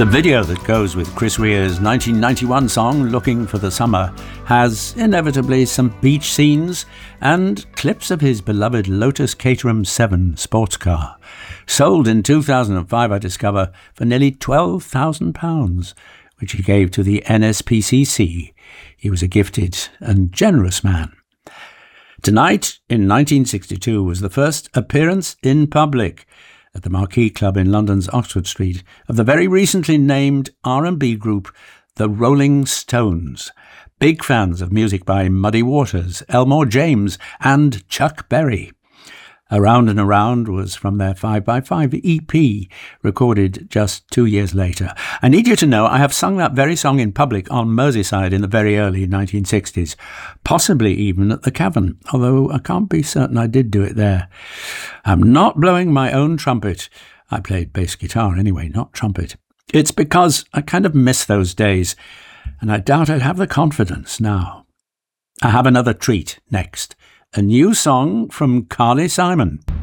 The video that goes with Chris Rea's 1991 song, Looking for the Summer, has inevitably some beach scenes and clips of his beloved Lotus Caterham 7 sports car. Sold in 2005, I discover, for nearly £12,000, which he gave to the NSPCC. He was a gifted and generous man. Tonight, in 1962, was the first appearance in public at the Marquee Club in London's Oxford Street of the very recently named R&B group The Rolling Stones. Big fans of music by Muddy Waters, Elmore James and Chuck Berry. Around and Around was from their 5x5 EP, recorded just 2 years later. I need you to know I have sung that very song in public on Merseyside in the very early 1960s, possibly even at the Cavern, although I can't be certain I did do it there. I'm not blowing my own trumpet. I played bass guitar anyway, not trumpet. It's because I kind of miss those days, and I doubt I'd have the confidence now. I have another treat next. A new song from Carly Simon.